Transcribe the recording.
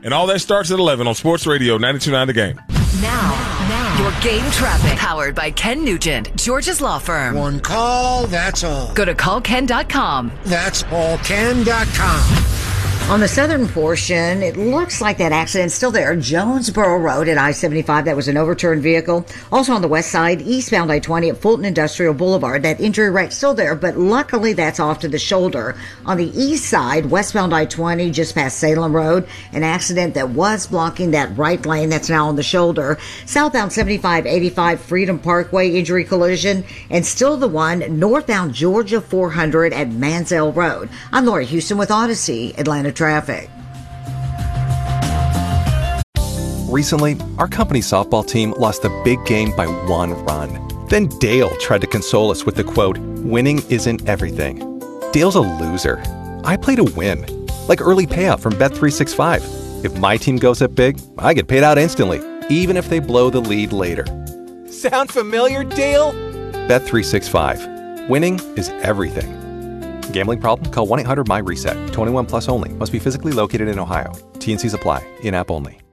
And all that starts at 11 on Sports Radio 92.9 The Game. Now, your game traffic. Powered by Ken Nugent, George's Law Firm. One call, that's all. Go to callken.com. That's allken.com. On the southern portion, it looks like that accident's still there. Jonesboro Road at I-75, that was an overturned vehicle. Also on the west side, eastbound I-20 at Fulton Industrial Boulevard, that injury wreck still there, but luckily that's off to the shoulder. On the east side, westbound I-20, just past Salem Road, an accident that was blocking that right lane that's now on the shoulder. Southbound 75-85 Freedom Parkway, injury collision, and still the one northbound Georgia 400 at Mansell Road. I'm Lori Houston with Odyssey, Atlanta traffic. Recently, our company's softball team lost a big game by 1 run. Then Dale tried to console us with the quote, "Winning isn't everything." Dale's a loser. I play to win, like early payout from Bet365. If my team goes up big, I get paid out instantly, even if they blow the lead later. Sound familiar, Dale? Bet365. Winning is everything. Gambling problem? Call 1-800-MY-RESET. 21 plus only. Must be physically located in Ohio. T&Cs apply. In-app only.